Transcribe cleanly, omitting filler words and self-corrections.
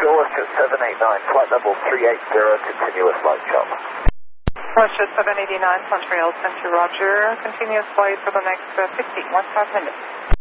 WestJet 789, flight level 380, continuous light chop. WestJet 789, Montreal Center, Roger. Continuous flight for the next 15 minutes.